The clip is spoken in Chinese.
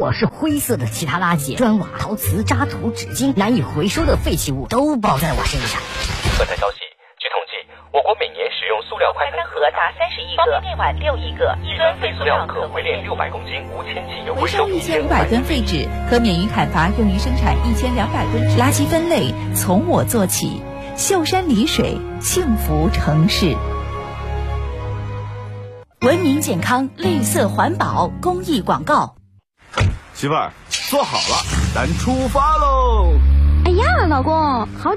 果是灰色的其他垃圾，砖瓦、陶瓷、渣土、纸巾，难以回收的废弃物都包在我身上。 本台消息，据统计，我国每年使用塑料快餐盒达30亿个，方便面碗6亿个，一吨废塑料可回炼600公斤无铅汽油， 回收1500吨废纸，可免于砍伐用于生产1200吨。垃圾分类从我做起，秀山丽水，幸福城市。文明健康、绿色环保公益广告。 媳妇儿，做好了，咱出发喽！ 哎呀，老公，好